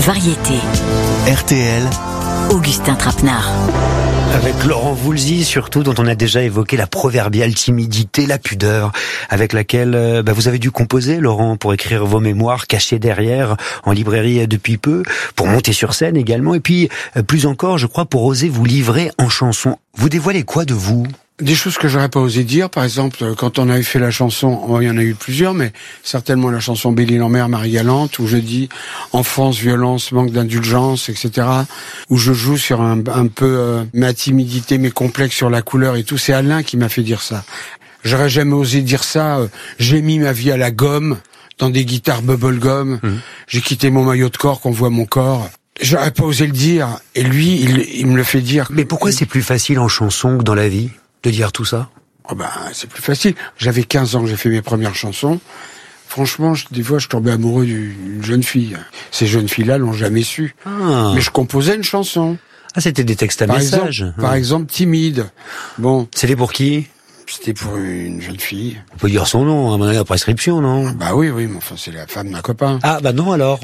variété. RTL, Augustin Trapenard. Avec Laurent Voulzy, surtout, dont on a déjà évoqué la proverbiale timidité, la pudeur, avec laquelle vous avez dû composer, Laurent, pour écrire vos mémoires cachés derrière, en librairie depuis peu, pour monter sur scène également, et puis, plus encore, je crois, pour oser vous livrer en chanson. Vous dévoilez quoi de vous ? Des choses que j'aurais pas osé dire, par exemple, quand on avait fait la chanson, il y en a eu plusieurs, mais certainement la chanson Belle-Île-en-Mer, Marie-Galante, où je dis enfance, violence, manque d'indulgence, etc., où je joue sur un peu ma timidité, mes complexes sur la couleur et tout. C'est Alain qui m'a fait dire ça. J'aurais jamais osé dire ça. J'ai mis ma vie à la gomme, dans des guitares bubblegum. J'ai quitté mon maillot de corps, qu'on voit mon corps. J'aurais pas osé le dire. Et lui, il me le fait dire. Mais pourquoi c'est plus facile en chanson que dans la vie de dire tout ça? C'est plus facile. J'avais 15 ans que j'ai fait mes premières chansons. Franchement, des fois, je tombais amoureux d'une jeune fille. Ces jeunes filles-là l'ont jamais su. Ah. Mais je composais une chanson. Ah, c'était des textes à message. Par exemple, Timide. Bon. C'était pour qui? C'était pour une jeune fille. On peut dire son nom, à mon avis, la prescription, non? Bah oui, mais enfin, c'est la femme d'un copain. Ah, bah non, alors.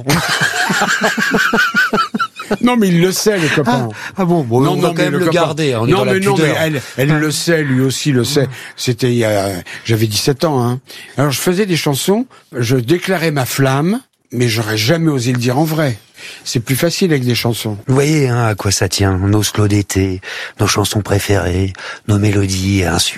Non, mais il le sait, le copain. Ah bon, on va quand même le garder. On est dans la pudeur. Mais elle le sait, lui aussi le sait. C'était j'avais 17 ans, hein. Alors, je faisais des chansons, je déclarais ma flamme, mais j'aurais jamais osé le dire en vrai. C'est plus facile avec des chansons. Vous voyez, à quoi ça tient. Nos slows d'été, nos chansons préférées, nos mélodies et